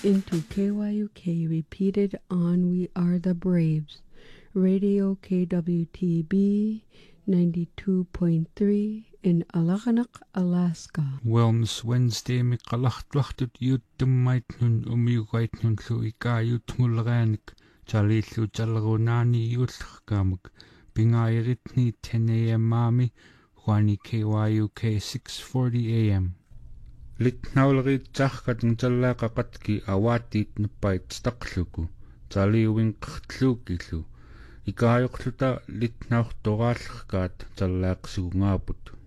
into KYUK, repeated on We Are the Braves, Radio KWTB 92.3 in Alakanak, Alaska. Wellness Wednesday miqallartuartut yuuttummaitnun umiugaitnunlu ikaayutngulleraanik talillu tallerunaani iullerkaamak pingaayiritni 10 a.m. maami huani KYUK 6:40 a.m. Litnauleriitsarkatng tallaaqaqatki awaatiit nappait staqluku taliuwinqertluukillu ikaayoqluta litnaurtoraallerkaat tallaaqsugungaaput